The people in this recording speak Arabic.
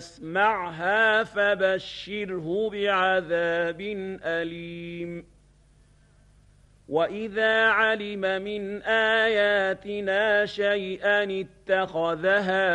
يسمعها فبشره بعذاب أليم وإذا علم من آياتنا شيئا اتخذها